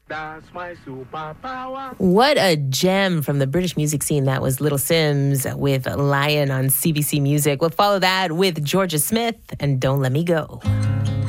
That's my superpower. What a gem from the British music scene that was Little Sims with Lion on CBC Music. We'll follow that with Georgia Smith and Don't Let Me Go.